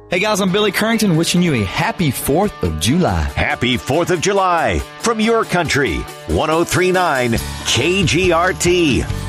Hey guys, I'm Billy Currington wishing you a happy 4th of July. Happy 4th of July from your country. 103.9 KGRT.